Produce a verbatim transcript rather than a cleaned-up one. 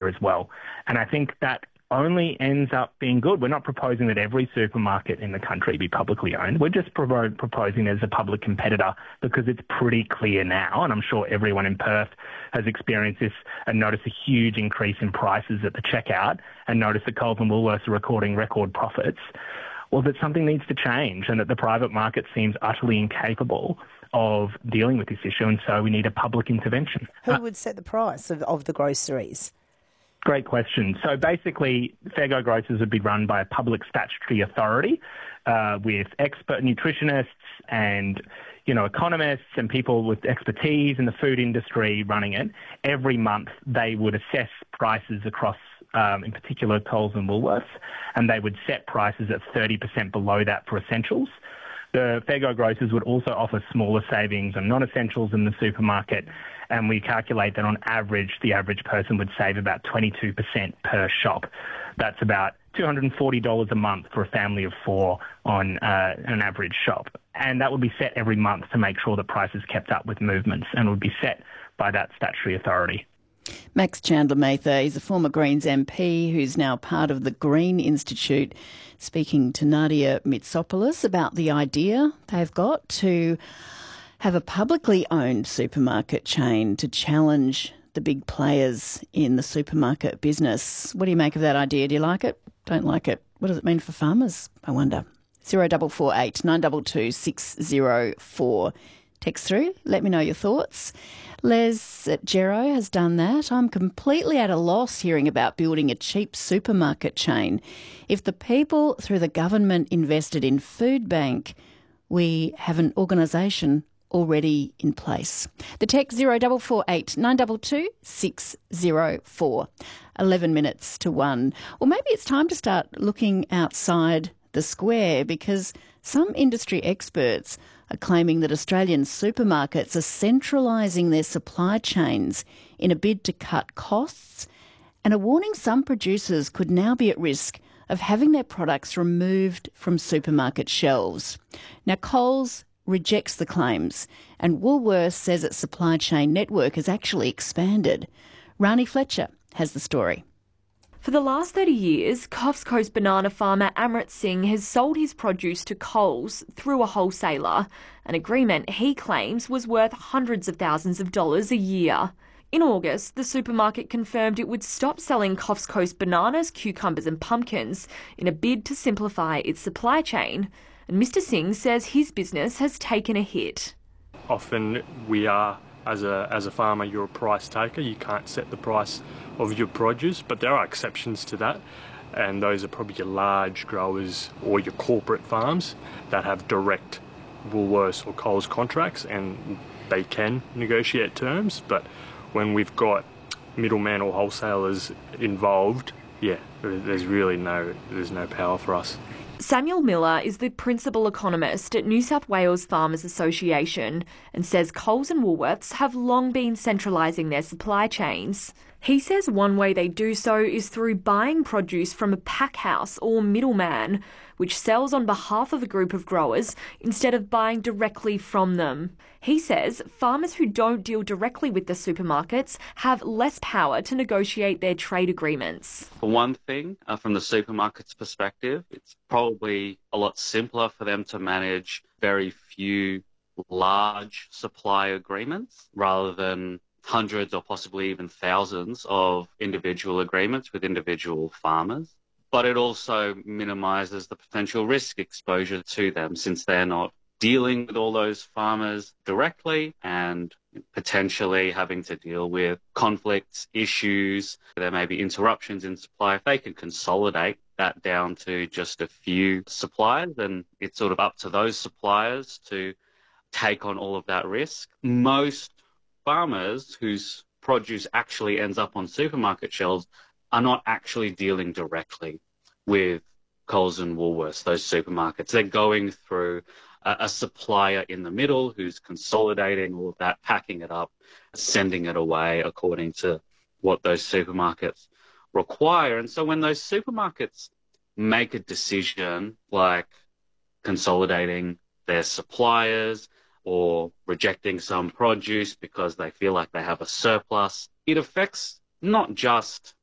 as well. And I think that only ends up being good. We're not proposing that every supermarket in the country be publicly owned. We're just pro- proposing as a public competitor because it's pretty clear now, and I'm sure everyone in Perth has experienced this and noticed a huge increase in prices at the checkout and noticed that Coles and Woolworths are recording record profits. Well, that something needs to change and that the private market seems utterly incapable of dealing with this issue, and so we need a public intervention. Who would set the price of, of the groceries? Great question. So basically, Fair Go Grocers would be run by a public statutory authority uh, with expert nutritionists and, you know, economists and people with expertise in the food industry running it. Every month they would assess prices across, um, in particular, Coles and Woolworths, and they would set prices at thirty percent below that for essentials. The Fair Go Grocers would also offer smaller savings on non-essentials in the supermarket, and we calculate that on average, the average person would save about twenty-two percent per shop. That's about two hundred forty dollars a month for a family of four on uh, an average shop. And that would be set every month to make sure the prices kept up with movements, and would be set by that statutory authority. Max Chandler-Mather is a former Greens M P who's now part of the Green Institute, speaking to Nadia Mitsopoulos about the idea they've got to have a publicly owned supermarket chain to challenge the big players in the supermarket business. What do you make of that idea? Do you like it? Don't like it? What does it mean for farmers, I wonder? zero four four eight nine two two six zero four. Text through, let me know your thoughts. Les at Gero has done that. I'm completely at a loss hearing about building a cheap supermarket chain. If the people through the government invested in Foodbank, we have an organisation already in place. The text zero four four eight nine two two six zero four. eleven minutes to one. Well, maybe it's time to start looking outside the square, because some industry experts are claiming that Australian supermarkets are centralising their supply chains in a bid to cut costs, and are warning some producers could now be at risk of having their products removed from supermarket shelves. Now, Coles rejects the claims, and Woolworths says its supply chain network has actually expanded. Rani Fletcher has the story. For the last thirty years, Coffs Coast banana farmer Amrit Singh has sold his produce to Coles through a wholesaler, an agreement he claims was worth hundreds of thousands of dollars a year. In August, the supermarket confirmed it would stop selling Coffs Coast bananas, cucumbers and pumpkins in a bid to simplify its supply chain. And Mister Singh says his business has taken a hit. Often we are, as a as a farmer, you're a price taker. You can't set the price of your produce, but there are exceptions to that, and those are probably your large growers or your corporate farms that have direct Woolworths or Coles contracts, and they can negotiate terms. But when we've got middlemen or wholesalers involved, yeah, there's really no there's no power for us. Samuel Miller is the principal economist at New South Wales Farmers Association and says Coles and Woolworths have long been centralising their supply chains. He says one way they do so is through buying produce from a pack house or middleman, which sells on behalf of a group of growers instead of buying directly from them. He says farmers who don't deal directly with the supermarkets have less power to negotiate their trade agreements. For one thing, uh, from the supermarket's perspective, it's probably a lot simpler for them to manage very few large supply agreements rather than hundreds or possibly even thousands of individual agreements with individual farmers. But it also minimises the potential risk exposure to them, since they're not dealing with all those farmers directly and potentially having to deal with conflicts, issues. There may be interruptions in supply. If they can consolidate that down to just a few suppliers, then it's sort of up to those suppliers to take on all of that risk. Most farmers whose produce actually ends up on supermarket shelves are not actually dealing directly with Coles and Woolworths, those supermarkets. They're going through a, a supplier in the middle who's consolidating all of that, packing it up, sending it away according to what those supermarkets require. And so when those supermarkets make a decision like consolidating their suppliers or rejecting some produce because they feel like they have a surplus, it affects not just